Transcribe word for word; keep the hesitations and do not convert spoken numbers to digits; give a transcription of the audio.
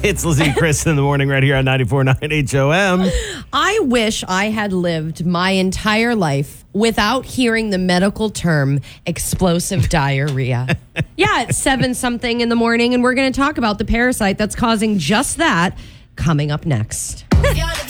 It's Lizzie and Chris in the morning right here on ninety-four point nine H O M. I wish I had lived my entire life without hearing the medical term explosive diarrhea. Yeah, it's seven something in the morning, and we're going to talk about the parasite that's causing just that coming up next.